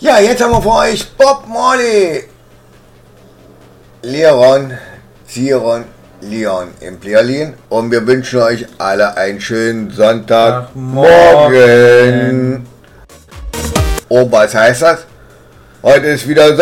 Ja, jetzt haben wir für euch Bob Marley. Leon, Ziron, Leon im Playerlin. Und wir wünschen euch alle einen schönen Sonntagmorgen. Oh, was heißt das? Heute ist wieder